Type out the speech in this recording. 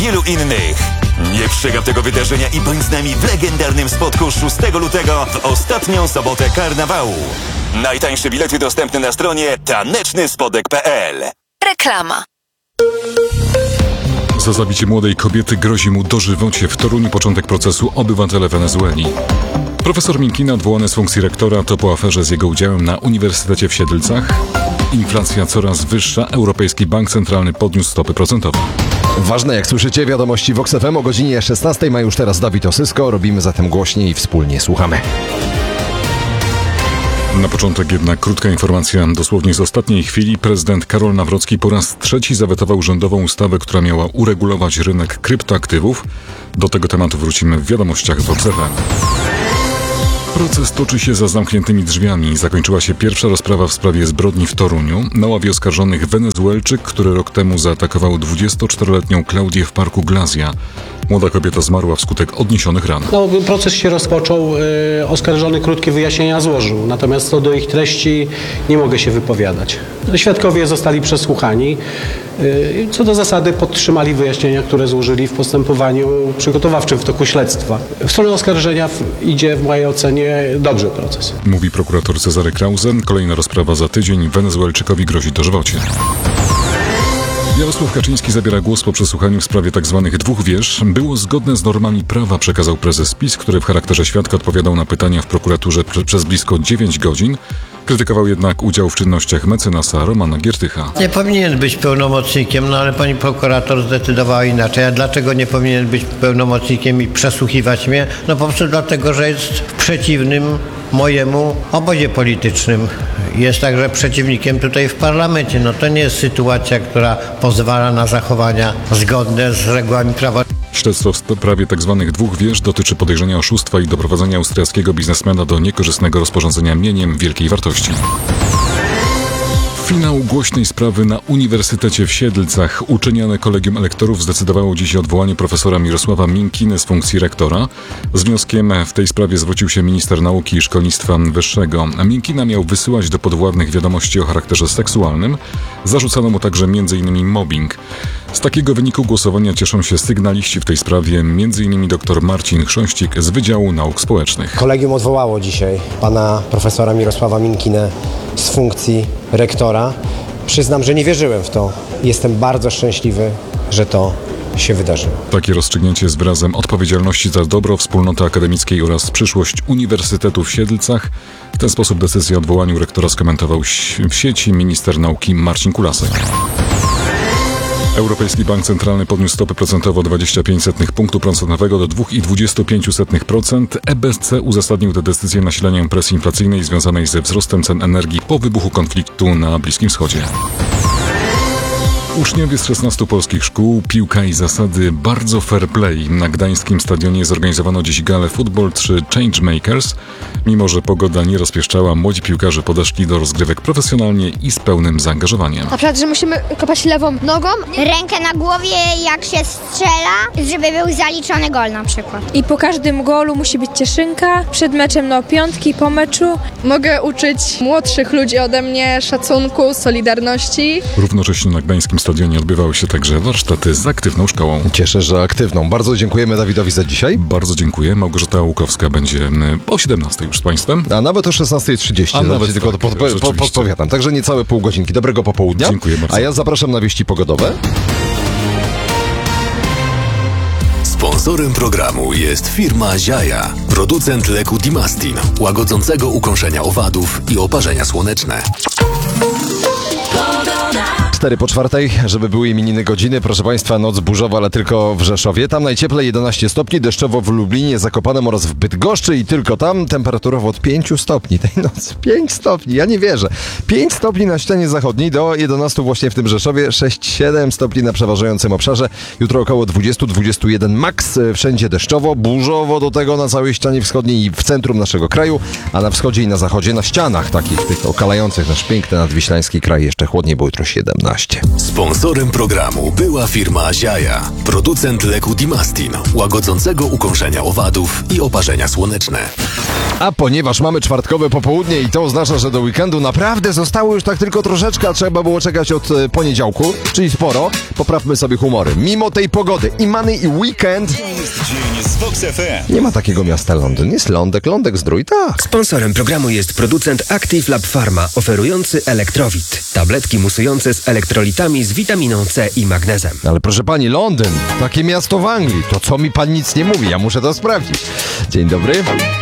wielu innych. Nie przegap tego wydarzenia i bądź z nami w legendarnym spotku 6 lutego w ostatnią sobotę karnawału. Najtańsze bilety dostępne na stronie tanecznyspodek.pl. Reklama. Za zabicie młodej kobiety grozi mu dożywocie. W Toruniu początek procesu obywatele Wenezueli. Profesor Minkina odwołany z funkcji rektora to po aferze z jego udziałem na Uniwersytecie w Siedlcach. Inflacja coraz wyższa. Europejski Bank Centralny podniósł stopy procentowe. Ważne, jak słyszycie, wiadomości Vox FM o godzinie 16 ma już teraz Dawid Osysko. Robimy zatem głośniej i wspólnie słuchamy. Na początek jednak krótka informacja dosłownie z ostatniej chwili. Prezydent Karol Nawrocki po raz trzeci zawetował rządową ustawę, która miała uregulować rynek kryptoaktywów. Do tego tematu wrócimy w wiadomościach Vox FM. Proces toczy się za zamkniętymi drzwiami. Zakończyła się pierwsza rozprawa w sprawie zbrodni w Toruniu. Na ławie oskarżonych Wenezuelczyk, który rok temu zaatakował 24-letnią Klaudię w parku Glazja. Młoda kobieta zmarła wskutek odniesionych ran. Proces się rozpoczął, oskarżony krótkie wyjaśnienia złożył, natomiast co do ich treści nie mogę się wypowiadać. Świadkowie zostali przesłuchani. Co do zasady podtrzymali wyjaśnienia, które złożyli w postępowaniu przygotowawczym w toku śledztwa. W stronę oskarżenia idzie w mojej ocenie dobrze proces. Mówi prokurator Cezary Krause. Kolejna rozprawa za tydzień. Wenezuelczykowi grozi dożywocie. Jarosław Kaczyński zabiera głos po przesłuchaniu w sprawie tzw. dwóch wież. Było zgodne z normami prawa, przekazał prezes PiS, który w charakterze świadka odpowiadał na pytania w prokuraturze przez blisko 9 godzin. Krytykował jednak udział w czynnościach mecenasa Romana Giertycha. Nie powinien być pełnomocnikiem, ale pani prokurator zdecydowała inaczej. A dlaczego nie powinien być pełnomocnikiem i przesłuchiwać mnie? Po prostu dlatego, że jest przeciwnym mojemu obozie politycznym. Jest także przeciwnikiem tutaj w parlamencie. To nie jest sytuacja, która pozwala na zachowania zgodne z regułami prawa. Śledztwo w sprawie tzw. dwóch wież dotyczy podejrzenia oszustwa i doprowadzenia austriackiego biznesmena do niekorzystnego rozporządzenia mieniem wielkiej wartości. Finał głośnej sprawy na Uniwersytecie w Siedlcach. Uczynione kolegium elektorów zdecydowało dziś o odwołaniu profesora Mirosława Minkiny z funkcji rektora. Z wnioskiem w tej sprawie zwrócił się minister nauki i szkolnictwa wyższego. Minkina miał wysyłać do podwładnych wiadomości o charakterze seksualnym. Zarzucano mu także m.in. mobbing. Z takiego wyniku głosowania cieszą się sygnaliści w tej sprawie, m.in. dr Marcin Chrząścik z Wydziału Nauk Społecznych. Kolegium odwołało dzisiaj pana profesora Mirosława Minkinę z funkcji rektora. Przyznam, że nie wierzyłem w to. Jestem bardzo szczęśliwy, że to się wydarzyło. Takie rozstrzygnięcie jest wyrazem odpowiedzialności za dobro wspólnoty akademickiej oraz przyszłość Uniwersytetu w Siedlcach. W ten sposób decyzję o odwołaniu rektora skomentował w sieci minister nauki Marcin Kulasek. Europejski Bank Centralny podniósł stopy procentowe o 0,25 punktu procentowego do 2,25%. EBC uzasadnił tę decyzję nasileniem presji inflacyjnej związanej ze wzrostem cen energii po wybuchu konfliktu na Bliskim Wschodzie. Uczniowie z 16 polskich szkół, piłka i zasady bardzo fair play. Na gdańskim stadionie zorganizowano dziś galę Football 3 Changemakers. Mimo że pogoda nie rozpieszczała, młodzi piłkarze podeszli do rozgrywek profesjonalnie i z pełnym zaangażowaniem. Na przykład, że musimy kopać lewą nogą. Rękę na głowie, jak się strzela, żeby był zaliczony gol na przykład. I po każdym golu musi być cieszynka. Przed meczem piątki, po meczu. Mogę uczyć młodszych ludzi ode mnie szacunku, solidarności. Równocześnie na gdańskim stadionie odbywały się także warsztaty z aktywną szkołą. Cieszę, że aktywną. Bardzo dziękujemy Dawidowi za dzisiaj. Bardzo dziękuję. Małgorzata Łukowska będzie o 17 już z Państwem. A nawet o 16:30. A nawet tylko podpowiadam. Także niecałe pół godzinki. Dobrego popołudnia. Dziękuję bardzo. A ja zapraszam na wieści pogodowe. Sponsorem programu jest firma Ziaja, producent leku Dimastin, łagodzącego ukąszenia owadów i oparzenia słoneczne. 4:04, żeby były imieniny godziny. Proszę Państwa, noc burzowa, ale tylko w Rzeszowie. Tam najcieplej 11 stopni, deszczowo w Lublinie, Zakopanem oraz w Bydgoszczy i tylko tam temperaturowo od 5 stopni tej nocy. 5 stopni, ja nie wierzę. 5 stopni na ścianie zachodniej, do 11 właśnie w tym Rzeszowie, 6-7 stopni na przeważającym obszarze. Jutro około 20-21 max, wszędzie deszczowo, burzowo do tego na całej ścianie wschodniej i w centrum naszego kraju, a na wschodzie i na zachodzie, na ścianach takich tych okalających nasz piękny nadwiślański kraj jeszcze chłodniej, bo jutro 17. Sponsorem programu była firma Ziaja, producent leku Dimastin, łagodzącego ukąszenia owadów i oparzenia słoneczne. A ponieważ mamy czwartkowe popołudnie i to oznacza, że do weekendu naprawdę zostało już tak tylko troszeczkę, a trzeba było czekać od poniedziałku, czyli sporo, poprawmy sobie humory. Mimo tej pogody i money i weekend Dzień z Fox FM. nie ma takiego miasta Londyn. Jest Lądek Zdrój, tak. Sponsorem programu jest producent Active Lab Pharma, oferujący Elektrowit. Tabletki musujące z elektrolitami z witaminą C i magnezem. Ale proszę pani, Londyn, takie miasto w Anglii, to co mi pan nic nie mówi, ja muszę to sprawdzić. Dzień dobry.